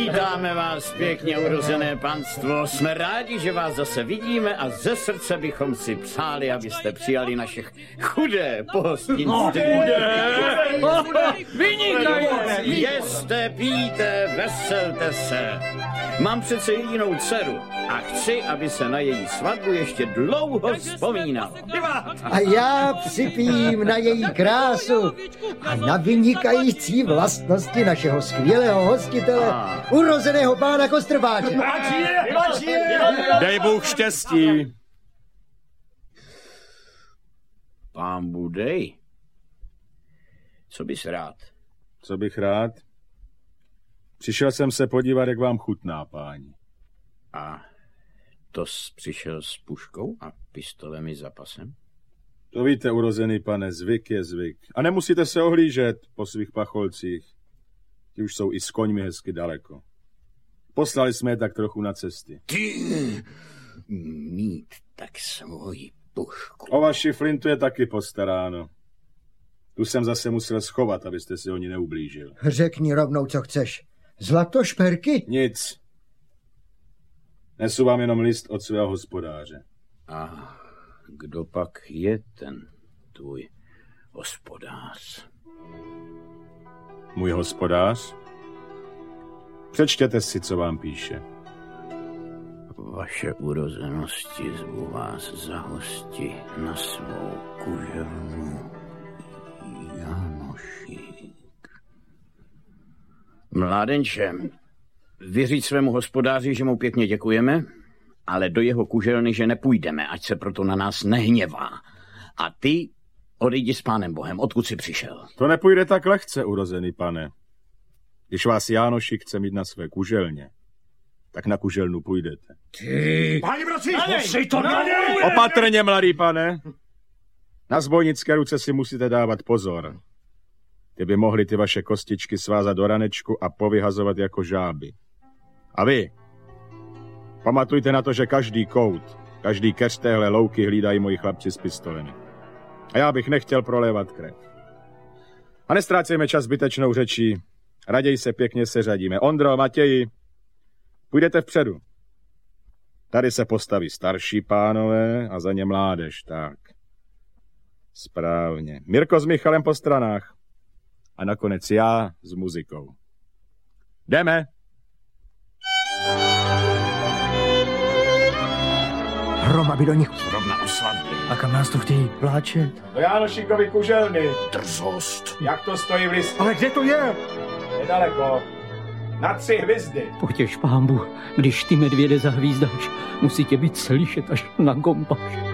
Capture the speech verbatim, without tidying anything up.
Vítáme vás pěkně, urozené panstvo. Jsme rádi, že vás zase vidíme a ze srdce bychom si přáli, abyste přijali naše chudé pohostinství. No, chudé! Vynikající! Jeste, pijte, veselte se. Mám přece jedinou dceru a chci, aby se na její svatbu ještě dlouho vzpomínalo. A já připijím na její krásu a na vynikající vlastnosti našeho skvělého hostitele, urozeného pána Kostrbáče. Dej Bůh štěstí. Pán budej. Co bys rád? Co bych rád? Přišel jsem se podívat, jak vám chutná, páni. A to jsi přišel s puškou a pistolemi za pasem? To víte, urozený pane, zvyk je zvyk. A nemusíte se ohlížet po svých pacholcích. Ti už jsou i s koňmi hezky daleko. Poslali jsme je tak trochu na cesty. Ty mít tak svoji pušku. O vaši flintu je taky postaráno. Tu jsem zase musel schovat, abyste si o ní neublížil. Řekni rovnou, co chceš. Zlatošperky? Nic. Nesu vám jenom list od svého hospodáře. A kdo pak je ten tvůj hospodář? Můj hospodář? Přečtěte si, co vám píše. Vaše urozenosti zvu vás za hosti na svou kuželnu. Janošík. Mládenče, vyříct svému hospodáři, že mu pěkně děkujeme, ale do jeho kuželny, že nepůjdeme, ať se proto na nás nehněvá. A ty odejdi s pánem Bohem, odkud jsi přišel. To nepůjde tak lehce, urozený pane. Když vás Jánošík chce mít na své kuželně, tak na kuželnu půjdete. Ty... Páni bratři, si to opatrně, mladý pane. Na zbojnické ruce si musíte dávat pozor. Ty by mohly ty vaše kostičky svázat do ranečku a povyhazovat jako žáby. A vy, pamatujte na to, že každý kout, každý keř téhle louky hlídají moji chlapci s pistolemi. A já bych nechtěl prolévat krev. A nestrácejme čas zbytečnou řečí. Raději se pěkně seřadíme. Ondro, Matěji, půjdete vpředu. Tady se postaví starší pánové a za ně mládež, tak. Správně. Mirko s Michalem po stranách. A nakonec já s muzikou. Jdeme. Hroma by do nich. Zrovna o svatbě. A kam nás to chtějí vláčet? Do Jánošíkovy kuželny. Drzost. Jak to stojí v listě? Ale kde to je? Nedaleko. Na tři hvězdy. Potěš, pánbu, když ty medvěde zahvízdáš, musí tě být slyšet až na Gompaš.